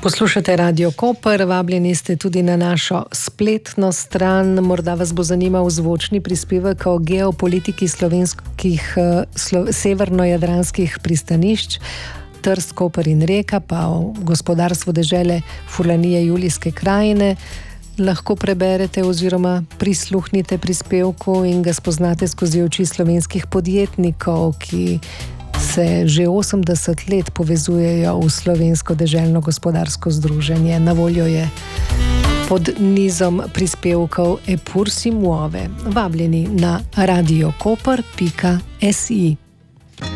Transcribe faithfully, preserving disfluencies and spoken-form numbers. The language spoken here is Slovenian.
Poslušate Radio Koper, vabljeni ste tudi na našo spletno stran. Morda vas bo zanimal zvočni prispevek o geopolitiki slovenskih slo, severno-jadranskih pristanišč, Trst, Koper in Reka, pa o gospodarstvu dežele Furlanije Julijske krajine. Lahko preberete oziroma prisluhnite prispevku in ga spoznate skozi oči slovenskih podjetnikov, ki se že osemdeset let povezujejo v Slovensko deželno gospodarsko združenje. Na voljo je pod nizom prispevkov E Pur si muove. Vabljeni na radiokoper pika si.